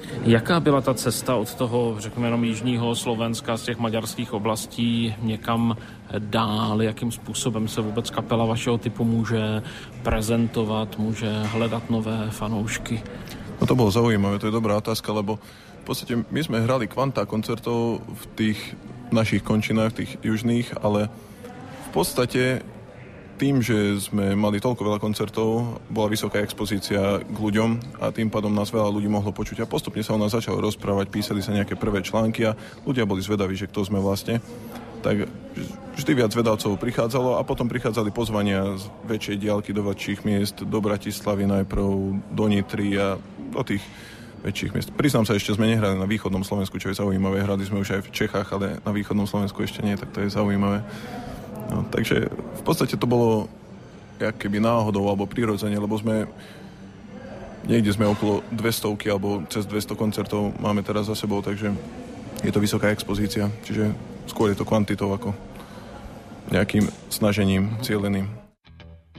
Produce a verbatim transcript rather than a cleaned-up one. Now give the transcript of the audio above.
Jaká byla ta cesta od toho, řekněme jenom jižního Slovenska, z těch maďarských oblastí někam dál? Jakým způsobem se vůbec kapela vašeho typu může prezentovat, může hledat nové fanoušky? No to bolo zaujímavé, to je dobrá otázka, lebo v podstate my sme hrali kvanta koncertov v tých našich končinách, tých južných, ale v podstate tým, že sme mali toľko veľa koncertov, bola vysoká expozícia k ľuďom a tým pádom nás veľa ľudí mohlo počuť a postupne sa o nás začalo rozprávať, písali sa nejaké prvé články a ľudia boli zvedaví, že kto sme vlastne. Tak vždy viac vedavcov prichádzalo a potom prichádzali pozvania z väčšej diaľky do väčších miest, do Bratislavy najprv, do Nitry a do tých väčších miest. Priznám sa, ešte sme nehrali na východnom Slovensku, čo je zaujímavé. Hrali sme už aj v Čechách, ale na východnom Slovensku ešte nie, tak to je zaujímavé. No, takže v podstate to bolo jak keby náhodou alebo prirodzene, lebo sme niekde sme okolo dvestovky alebo cez dvesto koncertov máme teraz za sebou, takže je to vysoká expozícia, čiže skôr je to kvantitou ako nejakým snažením cieleným.